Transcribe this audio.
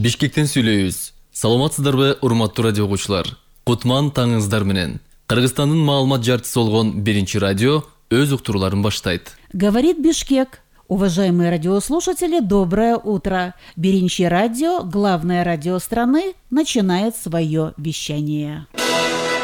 Бишкектен сүйлөйбүз. Саламатсыздарбы, урматтуу радио окуучулар? Кутман таңыңыздар менен. Кыргызстандын маалымат жартысы болгон Биринчи радио өз уктурууларын баштайт. Говорит Бишкек. Уважаемые радиослушатели, доброе утро. Биринчи радио, главное радио страны, начинает свое вещание.